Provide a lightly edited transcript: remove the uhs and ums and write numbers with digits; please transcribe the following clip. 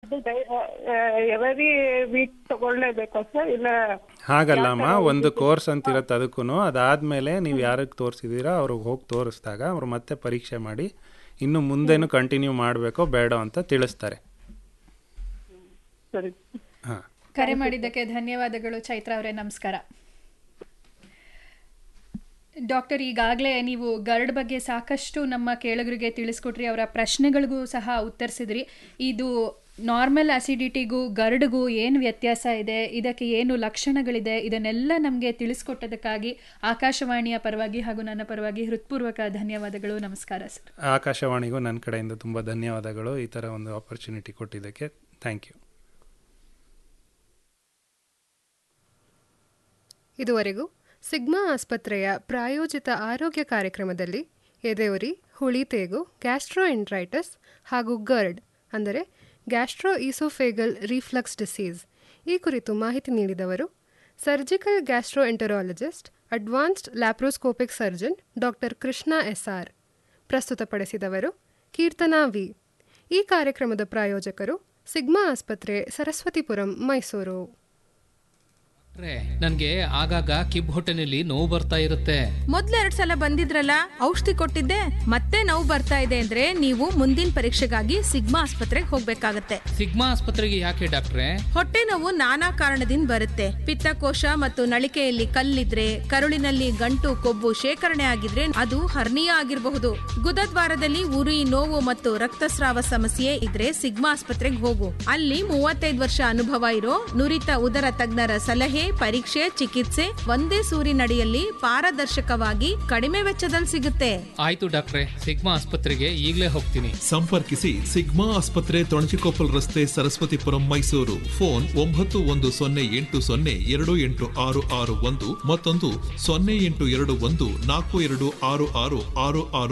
Every weak ತಗೊಳ್ಳೇಬೇಕಾ sir ಇಲ್ಲ? ಹಾಗಲ್ಲಮ್ಮ, ಒಂದು course ಅಂತ ಇರುತ್ತೆ ಅದಕ್ಕೂ. ಅದಾದಮೇಲೆ ನೀವು ಯಾರಿಗೆ ತೋರಿಸಿದ್ದೀರಾ ಅವ್ರಿಗೆ ಹೋಗಿ ತೋರಿಸಿದಾಗ ಅವ್ರು ಮತ್ತೆ ಪರೀಕ್ಷೆ ಮಾಡಿ ಇನ್ನು ಮುಂದೇನು ಕಂಟಿನ್ಯೂ ಮಾಡಬೇಕೋ ಬೇಡ ಅಂತ ತಿಳಿಸ್ತಾರೆ. ಸರಿ. ಹಾಂ, ಕರೆ ಮಾಡಿದ್ದಕ್ಕೆ ಧನ್ಯವಾದಗಳು ಚೈತ್ರ ಅವರೇ. ನಮಸ್ಕಾರ ಡಾಕ್ಟರ್. ಈಗಾಗಲೇ ನೀವು ಗರ್ಡ್ ಬಗ್ಗೆ ಸಾಕಷ್ಟು ನಮ್ಮ ಕೇಳುಗರಿಗೆ ತಿಳಿಸ್ಕೊಟ್ರಿ, ಅವರ ಪ್ರಶ್ನೆಗಳಿಗೂ ಸಹ ಉತ್ತರಿಸಿದ್ರಿ. ಇದು ನಾರ್ಮಲ್ ಅಸಿಡಿಟಿಗೂ ಗರ್ಡ್ಗೂ ಏನು ವ್ಯತ್ಯಾಸ ಇದೆ, ಇದಕ್ಕೆ ಏನು ಲಕ್ಷಣಗಳಿದೆ, ಇದನ್ನೆಲ್ಲ ನಮಗೆ ತಿಳಿಸ್ಕೊಟ್ಟದಕ್ಕಾಗಿ ಆಕಾಶವಾಣಿಯ ಪರವಾಗಿ ಹಾಗೂ ನನ್ನ ಪರವಾಗಿ ಹೃತ್ಪೂರ್ವಕ ಧನ್ಯವಾದಗಳು. ನಮಸ್ಕಾರ ಸರ್. ಆಕಾಶವಾಣಿಗೂ ನನ್ನ ಕಡೆಯಿಂದ ತುಂಬ ಧನ್ಯವಾದಗಳು ಈ ಥರ ಒಂದು ಆಪರ್ಚುನಿಟಿ ಕೊಟ್ಟಿದ್ದಕ್ಕೆ. Thank you. ಇದುವರೆಗೂ ಸಿಗ್ಮಾ ಆಸ್ಪತ್ರೆಯ ಪ್ರಾಯೋಜಿತ ಆರೋಗ್ಯ ಕಾರ್ಯಕ್ರಮದಲ್ಲಿ ಎದೆಯುರಿ, ಹುಳಿತೇಗು, ಗ್ಯಾಸ್ಟ್ರೋಎಂಟ್ರೈಟಿಸ್ ಹಾಗೂ ಗರ್ಡ್ ಅಂದರೆ ಗ್ಯಾಸ್ಟ್ರೋ ಈಸೋಫೇಗಲ್ ರಿಫ್ಲಕ್ಸ್ ಡಿಸೀಸ್ ಈ ಕುರಿತು ಮಾಹಿತಿ ನೀಡಿದವರು surgical ಗ್ಯಾಸ್ಟ್ರೋಎಂಟರಾಲಜಿಸ್ಟ್, advanced laparoscopic surgeon doctor Krishna S R. ಪ್ರಸ್ತುತಪಡಿಸಿದವರು ಕೀರ್ತನಾ ವಿ. ಈ ಕಾರ್ಯಕ್ರಮದ ಪ್ರಾಯೋಜಕರು ಸಿಗ್ಮಾ ಆಸ್ಪತ್ರೆ, ಸರಸ್ವತಿಪುರಂ, ಮೈಸೂರು. ನನ್ಗೆ ಆಗಾಗ ಕಿಬ್ಬು ಹೊಟ್ಟೆನಲ್ಲಿ ನೋವು ಬರ್ತಾ ಇರುತ್ತೆ. ಮೊದ್ಲೆರಡು ಸಲ ಬಂದಿದ್ರಲ್ಲ, ಔಷಧಿ ಕೊಟ್ಟಿದ್ದೆ, ಮತ್ತೆ ನೋವು ಬರ್ತಾ ಇದೆ ಅಂದ್ರೆ ನೀವು ಮುಂದಿನ ಪರೀಕ್ಷೆಗಾಗಿ ಸಿಗ್ಮಾ ಆಸ್ಪತ್ರೆಗೆ ಹೋಗ್ಬೇಕಾಗತ್ತೆ. ಸಿಗ್ಮಾ ಆಸ್ಪತ್ರೆಗೆ ಯಾಕೆ ಡಾಕ್ಟ್ರೆ? ಹೊಟ್ಟೆ ನೋವು ನಾನಾ ಕಾರಣದಿಂದ ಬರುತ್ತೆ. ಪಿತ್ತಕೋಶ ಮತ್ತು ನಳಿಕೆಯಲ್ಲಿ ಕಲ್ಲಿದ್ರೆ, ಕರುಳಿನಲ್ಲಿ ಗಂಟು ಕೊಬ್ಬು ಶೇಖರಣೆ ಆಗಿದ್ರೆ ಅದು ಹರ್ನಿಯಾ ಆಗಿರಬಹುದು. ಗುದದ್ವಾರದಲ್ಲಿ ಉರಿ, ನೋವು ಮತ್ತು ರಕ್ತಸ್ರಾವ ಸಮಸ್ಯೆ ಇದ್ರೆ ಸಿಗ್ಮಾ ಆಸ್ಪತ್ರೆಗೆ ಹೋಗು. ಅಲ್ಲಿ 35 ವರ್ಷ ಅನುಭವ ಇರೋ ನುರಿತ ಉದರ ತಜ್ಞರ ಸಲಹೆ, ಪರೀಕ್ಷೆ, ಚಿಕಿತ್ಸೆ ಒಂದೇ ಸೂರಿನಡಿಯಲ್ಲಿ ಪಾರದರ್ಶಕವಾಗಿ ಕಡಿಮೆ ವೆಚ್ಚದಲ್ಲಿ ಸಿಗುತ್ತೆ. ಆಯ್ತು ಡಾಕ್ಟ್ರೆ, ಸಿಗ್ಮಾ ಆಸ್ಪತ್ರೆಗೆ ಈಗಲೇ ಹೋಗ್ತೀನಿ. ಸಂಪರ್ಕಿಸಿ ಸಿಗ್ಮಾ ಆಸ್ಪತ್ರೆ, ತೊಣಚಿಕೊಪ್ಪಲ್ ರಸ್ತೆ, ಸರಸ್ವತಿಪುರಂ, ಮೈಸೂರು. ಫೋನ್ 9108028661, ಮತ್ತೊಂದು 0821426666.